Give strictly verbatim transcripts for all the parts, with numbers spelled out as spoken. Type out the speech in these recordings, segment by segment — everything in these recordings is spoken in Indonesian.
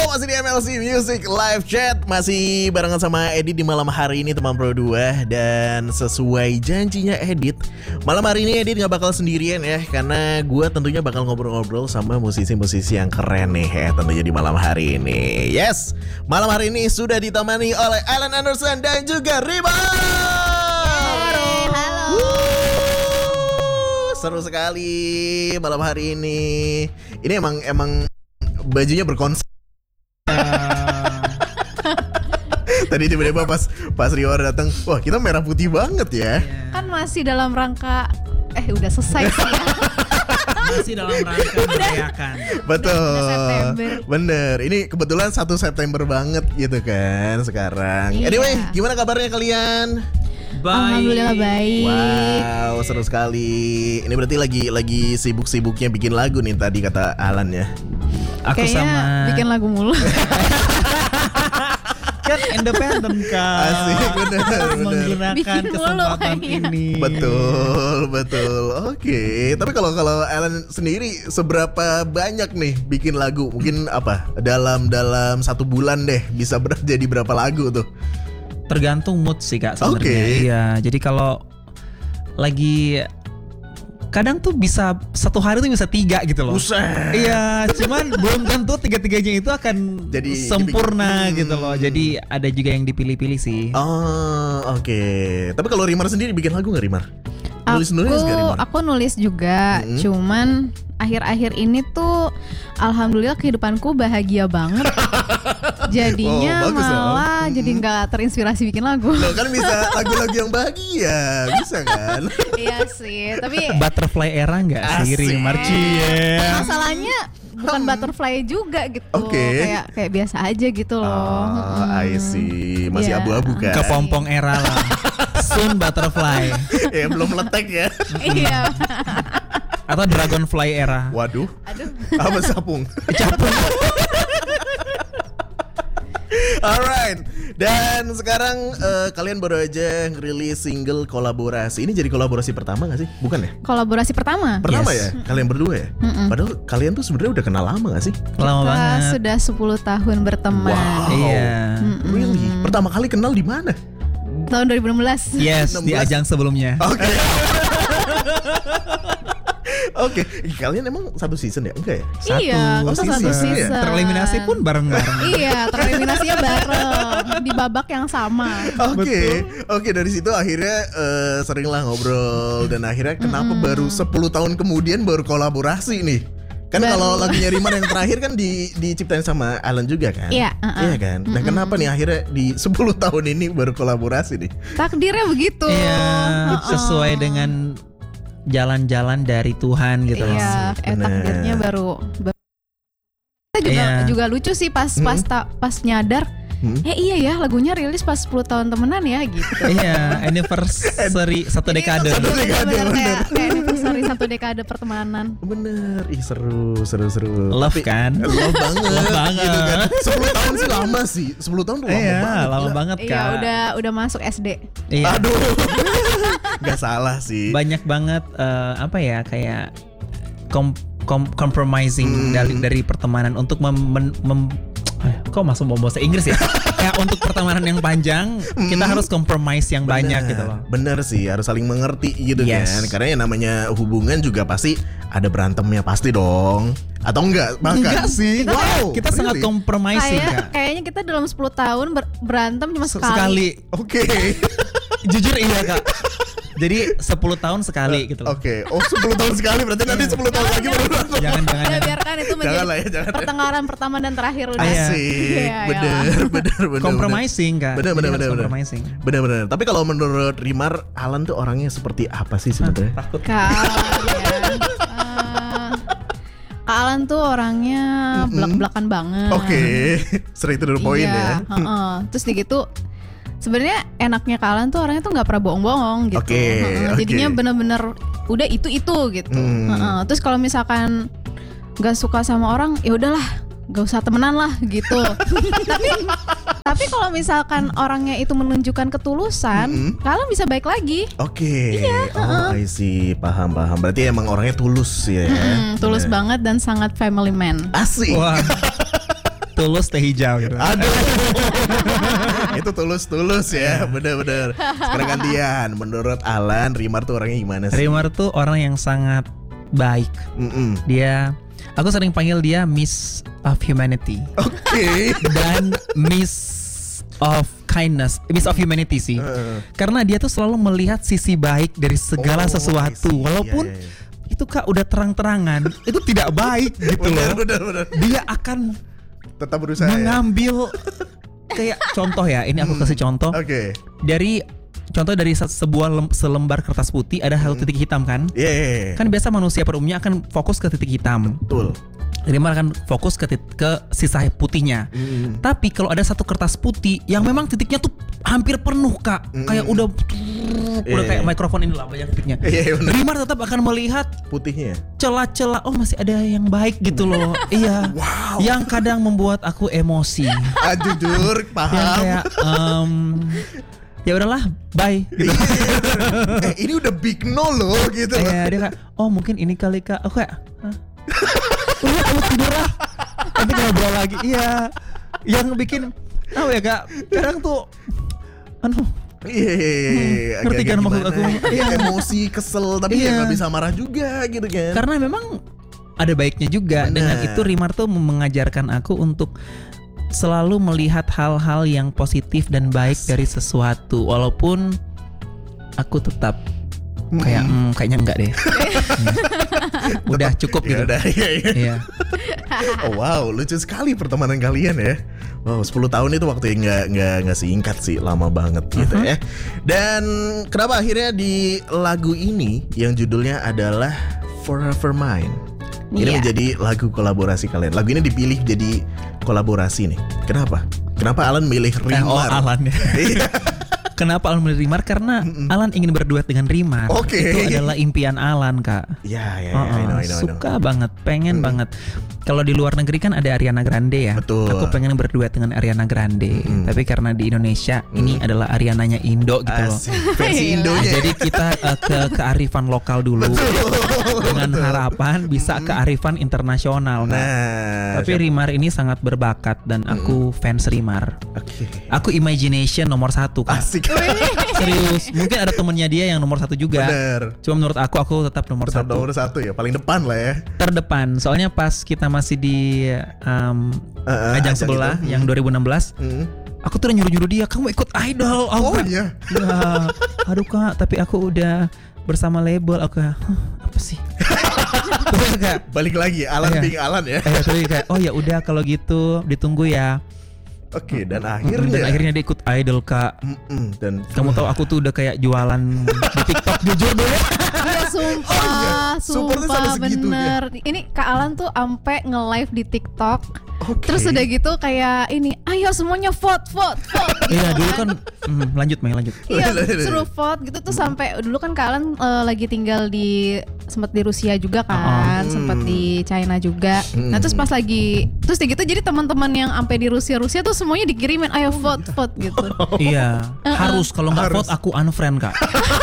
masih di M L C Music Live Chat. Masih barengan sama Edit di malam hari ini teman Pro dua. Dan sesuai janjinya Edit, malam hari ini Edit gak bakal sendirian ya, karena gue tentunya bakal ngobrol-ngobrol sama musisi-musisi yang keren nih ya, tentunya di malam hari ini. Yes, malam hari ini sudah ditemani oleh Alan Anderson dan juga Rima. Halo. Seru sekali malam hari ini. Ini emang emang bajunya berkonsep. Tadi tiba-tiba pas pas Rio datang, wah kita merah putih banget ya. Kan masih dalam rangka eh udah selesai sih ya. Masih dalam rangka merayakan. Betul. Bener. Ini kebetulan satu September banget gitu kan sekarang. Iya. Anyway, gimana kabarnya kalian? Baik. Alhamdulillah baik. Wow, seru sekali. Ini berarti lagi lagi sibuk-sibuknya bikin lagu nih tadi kata Alan ya. Aku Kayaknya sama bikin lagu mulu. kan independen kan. Asik, bener, bener. Menggunakan Bikin mulu kesempatan kayaknya. ini. Betul, betul. Oke, tapi kalau kalau Alan sendiri seberapa banyak nih bikin lagu? Mungkin apa? Dalam dalam satu bulan deh bisa ber- jadi berapa lagu tuh? Tergantung mood sih Kak sebenarnya. Oke. Iya, jadi kalau lagi kadang tuh bisa satu hari tuh bisa tiga gitu loh. Buset. Iya, cuman belum tentu tiga-tiganya itu akan Jadi sempurna dibikin- gitu loh. Jadi ada juga yang dipilih-pilih sih. Oh, oke. Tapi kalau Rimar sendiri bikin lagu nggak Rimar? Nulis nulis aku, nggak Rimar? aku nulis juga, Mm-hmm. cuman akhir-akhir ini tuh alhamdulillah kehidupanku bahagia banget. Jadinya Oh, bagus dong. malah Mm-mm. jadi nggak terinspirasi bikin lagu. Loh kan bisa lagu-lagu yang bahagia, bisa kan? Iya sih, tapi Butterfly era nggak sih Asik. Rimar Cie? masalahnya bukan butterfly juga gitu. Oke. Kayak kayak biasa aja gitu loh. Oh, I see. Masih Iya. abu-abu kan? Kepompong era lah. Soon Butterfly Ya belum letek ya. Iya. atau Dragonfly era. Waduh. Aduh. Apa sapung? Alright. Dan sekarang eh, kalian baru aja ngerilis single kolaborasi. Ini jadi kolaborasi pertama gak sih? Bukan ya? Kolaborasi pertama. Pertama Yes. ya? Kalian berdua ya? Mm-mm. Padahal kalian tuh sebenarnya udah kenal lama gak sih? Lama Kita banget. sudah sepuluh tahun berteman. Wow. Iya. Mm-mm. Really? Pertama kali kenal di mana? Tahun dua ribu enam belas. Yes, di enam belas. ajang sebelumnya. Oke. Oke, Ih, kalian emang satu season ya? Enggak ya? Satu Iya, kita satu season. season. Tereliminasi pun bareng-bareng. Iya, tereliminasinya bareng di babak yang sama. Oke, oke dari situ akhirnya eh, seringlah ngobrol dan akhirnya kenapa baru sepuluh tahun kemudian baru kolaborasi nih? Kan Baru. kalau lagunya Rimar yang terakhir kan di diciptain sama Alan juga kan? Iya, uh-uh. Iya kan? Nah, kenapa nih akhirnya di sepuluh tahun ini baru kolaborasi nih? Takdirnya begitu. Iya, Uh-uh. sesuai dengan jalan-jalan dari Tuhan gitu loh. Iya, eh Bener. takdirnya baru. baru- Kita juga Iya. juga lucu sih pas pas Hmm. ta- pas nyadar. Hmm. Eh iya ya, lagunya rilis pas sepuluh tahun temenan ya gitu. Iya, anniversary satu dekade. Satu dekade, Bener-bener bener. kayak kayak anniversary satu dekade pertemanan. Bener, ih seru, seru, seru. Love Tapi- kan? Love banget, Love banget. gitu kan. sepuluh tahun sih lama sih, sepuluh tahun tuh lama Iya, banget. lama gila. banget Iya, Kak. udah udah masuk S D. Iya. Aduh, gak salah sih. Banyak banget eh, apa ya kayak kom, kom- compromising Hmm. dari dari pertemanan untuk mem, mem- mem- eh, kok masuk mau bahasa Inggris ya? Kayak untuk pertemanan yang panjang kita harus compromise yang banyak Bener, gitu loh. Bener sih, harus saling mengerti gitu Yes. kan. Karena yang namanya hubungan juga pasti ada berantemnya pasti dong. Atau enggak? Bahkan Enggak sih. Kita, Wow, kita sangat really? compromising Kayak Kak. kayaknya kita dalam sepuluh tahun ber- berantem cuma sekali. Sekali. Oke. Jujur iya Kak. Jadi sepuluh tahun sekali gitu loh. Oke. Oh, sepuluh tahun sekali berarti nanti sepuluh tahun lagi baru berantem. Jangan jangan. Ya jangan. biarkan itu menjadi Jangan lah ya, jangan ya. pertengahan pertama dan terakhir udah. Iya. Asik. Iya, Bener, bener, bener. Compromising Kak. Bener, bener, Jadi harus bener, bener. Compromising. Bener-bener. Tapi kalau menurut Rimar, Alan tuh orangnya seperti apa sih sebenarnya? Takut. Kak, ya. Eh, Kak Alan tuh orangnya belak-belakan banget. Oke. Straight to the point iya, ya. heeh. Terus di gitu sebenarnya enaknya Kak Alan tuh orangnya tuh nggak pernah bohong-bohong gitu. Oke, Heeh, oke. Jadinya bener-bener udah itu itu gitu. Hmm. Heeh. Terus kalau misalkan nggak suka sama orang, ya udahlah, nggak usah temenan lah gitu. tapi tapi kalau misalkan orangnya itu menunjukkan ketulusan, Mm-mm. Kak Alan bisa baik lagi. Oke. Oh, I see. Paham, paham. Berarti emang orangnya tulus ya. Mm, tulus Bener. banget dan sangat family man. Asik. Wah. tulus teh hijau gitu. Aduh. Itu tulus-tulus ya, bener-bener. Sekarang gantian. Menurut Alan, Rimar tuh orangnya gimana sih? Rimar tuh orang yang sangat baik. Mm-mm. Dia, aku sering panggil dia Miss of Humanity. Oke. Dan Miss of Kindness, Miss of Humanity sih. Uh. Karena dia tuh selalu melihat sisi baik dari segala Oh, sesuatu. I see. Walaupun Iya, iya, iya. itu Kak udah terang-terangan, itu tidak baik gitu Bener, loh. bener, bener. Dia akan Tetap berusaha ya? mengambil kayak contoh ya, ini aku kasih contoh. Oke. Dari contoh dari se- sebuah lem- selembar kertas putih ada satu titik hitam kan? Iya, iya, iya. Kan biasa manusia pada umumnya akan fokus ke titik hitam. Betul. Rimar akan fokus ke tit- ke sisa putihnya. Mm. Tapi kalau ada satu kertas putih yang memang titiknya tuh hampir penuh Kak, Mm. kayak udah udah Iya, kayak iya. mikrofon ini lah banyak titiknya. Iya, iya, bener. Rimar tetap akan melihat Putihnya. celah-celah, oh masih ada yang baik gitu loh. Iya. Wow. Yang kadang membuat aku emosi. Ah, jujur, Yang paham. kayak em, ya udahlah, bye gitu. eh, ini udah big no loh gitu. Iya, dia kayak, oh mungkin ini kali Kak. Aku kayak, hah? Udah kamu tidur lah. Nanti ngobrol lagi. Iya. Yang bikin tahu ya Kak, kadang tuh aduh, Iya, iya, iya, iya. ngerti Agak-agak kan maksud gimana. aku? Iya. Emosi, kesel, tapi ya Iya. nggak bisa marah juga gitu kan. karena memang ada baiknya juga. Benar. Dengan itu Rimar tuh mengajarkan aku untuk selalu melihat hal-hal yang positif dan baik dari sesuatu, walaupun aku tetap kayak hmm, kayaknya enggak deh. Hmm. Udah cukup Ya gitu. udah, iya, iya. Iya. Oh, wow, lucu sekali pertemanan kalian ya. Wow, sepuluh tahun itu waktu yang nggak nggak nggak singkat sih, lama banget gitu Uh-huh. ya. Dan kenapa akhirnya di lagu ini yang judulnya adalah Forever Mine, ini Iya. menjadi lagu kolaborasi kalian. Lagu ini dipilih jadi kolaborasi nih. Kenapa? Kenapa Alan milih Eh, Rimar? oh Alan ya. Iya. Kenapa Alan milih Rimar? Karena Alan ingin berduet dengan Rimar. Oke. Itu adalah impian Alan Kak. Ya, ya, ya, Oh, I know, I know, I know. suka banget, pengen banget. Kalau di luar negeri kan ada Ariana Grande ya. Betul. Aku pengen berduet dengan Ariana Grande. Mm-mm. Tapi karena di Indonesia ini adalah Ariananya Indo gitu loh. Asik. Versi Gila. Indonya. Jadi kita eh, ke kearifan lokal dulu dengan harapan bisa kearifan internasional. Nah, Nah, tapi Rimar ini sangat berbakat dan aku fans Rimar. oke. Aku imagination nomor satu Kak. Asik. Serius. Mungkin ada temennya dia yang nomor satu juga. Bener. Cuma menurut aku aku tetap nomor Tetap satu. nomor satu ya, paling depan lah ya. Terdepan. Soalnya pas kita masih di um, Uh, uh, ajang ajang sebelah itu. yang dua ribu enam belas, Hmm. aku tuh udah nyuruh-nyuruh dia, kamu ikut idol. Aku Oh kayak, iya. "Ya, aduh Kak, tapi aku udah bersama label. Aku kayak, "Hah, apa sih?" Terus aku kayak, Balik lagi, Alan Iya. being Alan ya. eh, terus kayak, oh ya udah kalau gitu ditunggu ya. Oke, dan Dan akhirnya. akhirnya dia ikut idol Kak. Mm-mm, dan Kamu tahu aku tuh udah kayak jualan di TikTok jujur dulu. Iya, sumpah, Supportnya sampai sumpah segitunya. bener. Ini Kak Alan tuh ampe nge-live di TikTok. Oke. Terus udah gitu kayak ini, ayo semuanya vote, vote, vote. Iya dulu kan, hmm, lanjut Mei lanjut. Iya, Lanjut, lanjut. suruh vote gitu tuh sampai dulu kan Kak Alan eh, lagi tinggal di sempat di Rusia juga kan, Oh. sempat di China juga. Hmm. Nah, terus pas lagi terus kayak gitu jadi teman-teman yang sampai di Rusia Rusia tuh semuanya dikirimin ayo vote, vote gitu. Iya, harus kalau nggak Harus. vote aku unfriend Kak.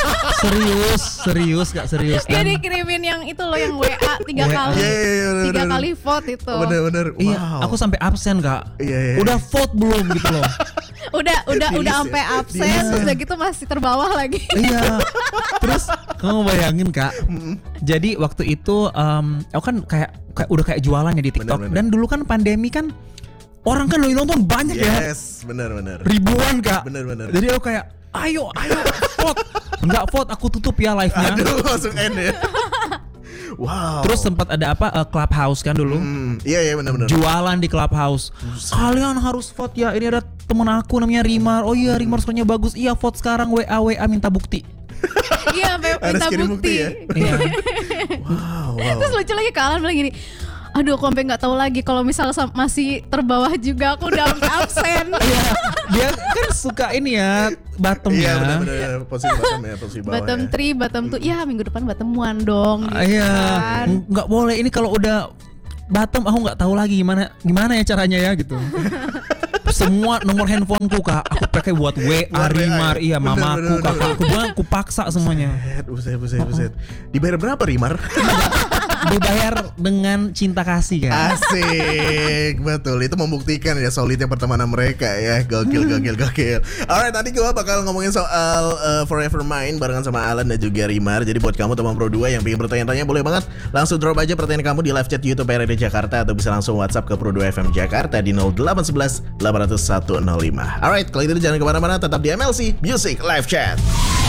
serius, serius Kak, serius. Iya, Dan dikirimin yang itu loh yang W A tiga W A. kali. Iya, iya, iya, bener, Tiga bener. kali vote itu. Bener-bener. iya, Wow. aku sampai absen Kak. Iya, iya. Udah vote belum gitu loh. Udah udah Di udah list sampai ya? absen Di list terus ya? udah gitu masih terbawah lagi. Iya. Terus kamu bayangin Kak. Jadi waktu itu em, aku kan kayak, kayak udah kayak jualan ya di TikTok. Bener, bener. Dan dulu kan pandemi kan orang kan lagi nonton banyak ya. Yes, benar-benar. Ribuan Kak. Bener-bener. Jadi aku kayak ayo ayo vote. Enggak vote aku tutup ya live-nya. Aduh, langsung end ya. Wow. Terus sempat ada apa eh, Clubhouse kan dulu. Hmm, iya, iya, benar-benar. Jualan di Clubhouse. Kalian harus vote ya. Ini ada temen aku namanya Rimar. Oh iya Rimar suaranya bagus. Iya vote sekarang W A W A minta bukti. Iya, sampai Harus minta kirim bukti. bukti ya? Iya. Wow, wow. Terus lucu lagi Kak Alan bilang gini, aduh aku sampai nggak tahu lagi kalau misal sam- masih terbawah juga aku udah sampai absen. Iya. Dia kan suka ini ya bottom Iya, ya. benar-benar posisi bottom ya, posisi bawah. Bottom ya. three, bottom two, ya minggu depan bottomuan dong. Gitu Iya. kan. Nggak boleh ini kalau udah bottom aku nggak tahu lagi gimana gimana ya caranya ya gitu. Semua nomor handphoneku Kak aku pakai buat W A Buat W A Rimar, ya? iya Bener, mamaku, bener, kakakku, bener. gua aku paksa semuanya. Buset, buset, buset, buset. Dibayar berapa Rimar? dibayar dengan cinta kasih kan. Asik, betul. Itu membuktikan ya solidnya pertemanan mereka ya. Gokil, gokil, gokil. Alright, nanti gue bakal ngomongin soal uh, Forever Mine barengan sama Alan dan juga Rimar. Jadi buat kamu teman Pro dua yang pengen bertanya-tanya boleh banget langsung drop aja pertanyaan kamu di live chat YouTube R R D Jakarta atau bisa langsung WhatsApp ke Pro dua F M Jakarta di nol delapan satu satu delapan nol satu nol lima. Alright, kalau itu jangan kemana-mana, tetap di M L C Music Live Chat.